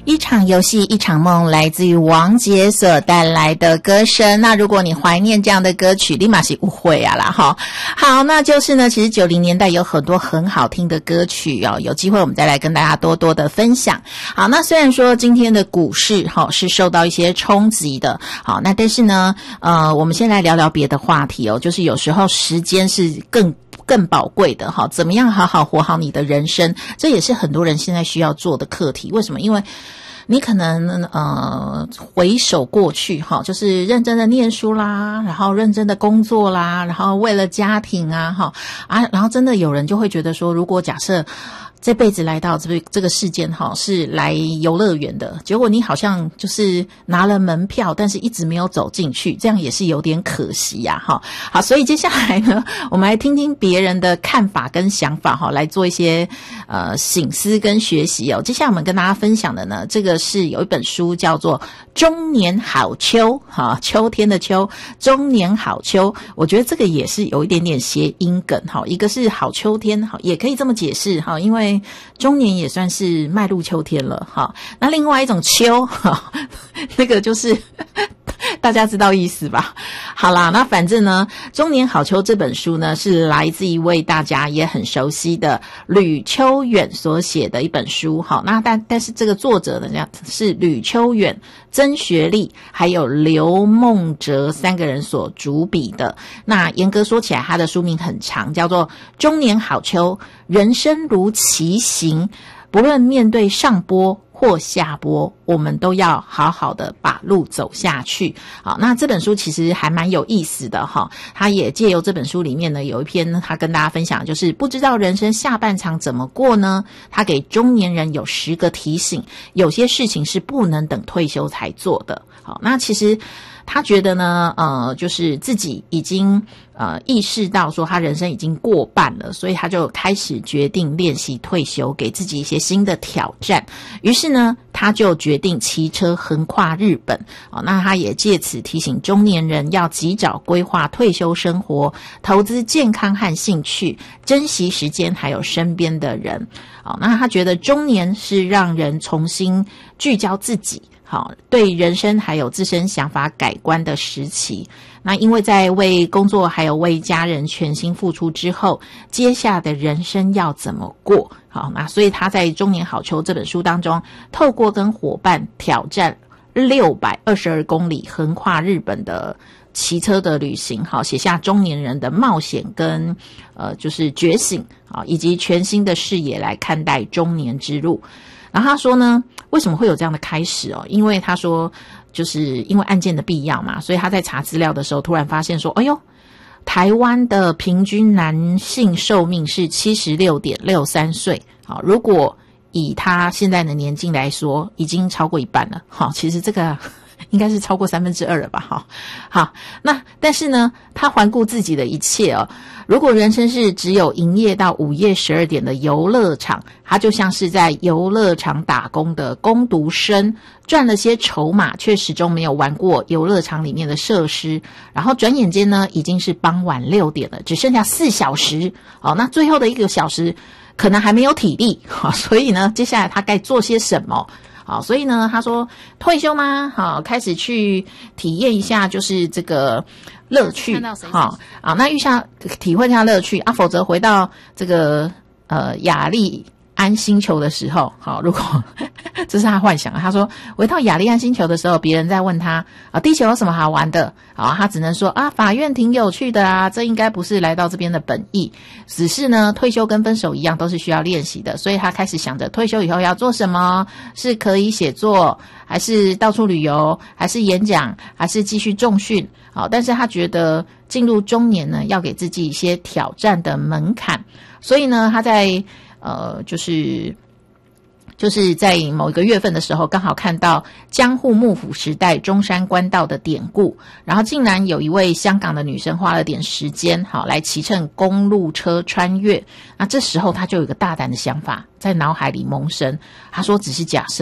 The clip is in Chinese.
一场游戏一场梦，来自于王杰所带来的歌声。那如果你怀念这样的歌曲，立马是误会啊啦哈。好，那就是呢，其实90年代有很多很好听的歌曲哦，有机会我们再来跟大家多多的分享。好，那虽然说今天的股市是受到一些冲击的，好，那但是呢我们先来聊聊别的话题哦，就是有时候时间是更宝贵的哈，怎么样好好活好你的人生，这也是很多人现在需要做的课题。为什么？因为你可能回首过去哈，就是认真的念书啦，然后认真的工作啦，然后为了家庭啊然后真的有人就会觉得说，如果假设这辈子来到这个世间是来游乐园的，结果你好像就是拿了门票，但是一直没有走进去，这样也是有点可惜呀好，所以接下来呢，我们来听听别人的看法跟想法来做一些省思跟学习哦。接下来我们跟大家分享的呢，这个是有一本书叫做《中年好秋》秋天的秋，中年好秋，我觉得这个也是有一点点谐音梗一个是好秋天也可以这么解释因为中年也算是迈入秋天了那另外一种秋那个就是大家知道意思吧？好啦，那反正呢，《中年好秋》这本书呢，是来自一位大家也很熟悉的吕秋远所写的一本书。好，那但是这个作者呢是吕秋远、曾学历还有刘梦哲三个人所主笔的。那严格说起来，他的书名很长，叫做《中年好秋》，人生如棋形，不论面对上波或下波，我们都要好好的把路走下去。好，那这本书其实还蛮有意思的他也借由这本书里面呢，有一篇他跟大家分享，就是不知道人生下半场怎么过呢？他给中年人有10个提醒，有些事情是不能等退休才做的。好，那其实他觉得呢就是自己已经意识到说他人生已经过半了，所以他就开始决定练习退休，给自己一些新的挑战。于是呢，他就决定骑车横跨日本。那他也借此提醒中年人要及早规划退休生活，投资健康和兴趣，珍惜时间还有身边的人。那他觉得中年是让人重新聚焦自己，对人生还有自身想法改观的时期。那因为在为工作还有为家人全心付出之后，接下来的人生要怎么过？好，那所以他在《中年好秋》这本书当中，透过跟伙伴挑战622公里横跨日本的骑车的旅行，写下中年人的冒险跟就是觉醒以及全新的视野来看待中年之路。然后他说呢，为什么会有这样的开始因为他说就是因为案件的必要嘛，所以他在查资料的时候突然发现说，哎呦，台湾的平均男性寿命是 76.63 岁。好，如果以他现在的年纪来说，已经超过一半了。好，其实这个应该是超过2/3了吧。好，那但是呢，他环顾自己的一切如果人生是只有营业到午夜12点的游乐场，他就像是在游乐场打工的工读生，赚了些筹码，却始终没有玩过游乐场里面的设施。然后转眼间呢，已经是傍晚6点了，只剩下4小时。那最后的1个小时可能还没有体力。所以呢，接下来他该做些什么？好，所以呢，他说退休吗？好，开始去体验一下，就是这个乐趣。好，那预下体会一下乐趣否则回到这个雅利安星球的时候，好，如果这是他幻想，他说回到雅利安星球的时候，别人在问他地球有什么好玩的，他只能说法院挺有趣的这应该不是来到这边的本意，只是呢退休跟分手一样都是需要练习的，所以他开始想着退休以后要做什么，是可以写作，还是到处旅游，还是演讲，还是继续重训。但是他觉得进入中年呢，要给自己一些挑战的门槛，所以呢他在就是在某一个月份的时候，刚好看到江户幕府时代中山官道的典故，然后竟然有一位香港的女生花了点时间来骑乘公路车穿越。那这时候他就有一个大胆的想法在脑海里萌生，他说只是假设